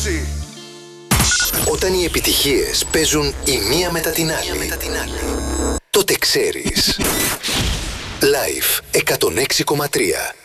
Ένωση. Όταν οι επιτυχίες παίζουν η μία μετά την άλλη, τότε ξέρεις. Live 106,3.